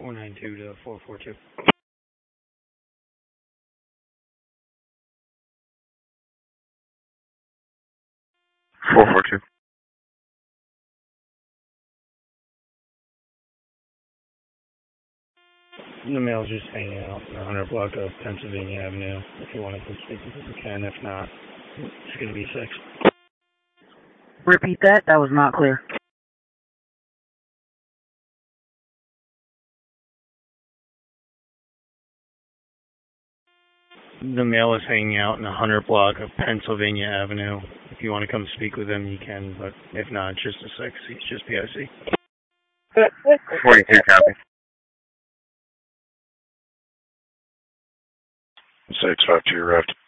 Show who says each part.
Speaker 1: 492 to 442.
Speaker 2: 442.
Speaker 1: The mail's just hanging out in the 100 block of Pennsylvania Avenue. If you want to come speak with us, you can. If not, it's going to be 6.
Speaker 3: Repeat that. That was not clear.
Speaker 1: The mail is hanging out in the 100 block of Pennsylvania Avenue. If you want to come speak with him, you can. But if not, it's just a 6. He's just PIC.
Speaker 2: 42 copy.
Speaker 4: 652 arrived.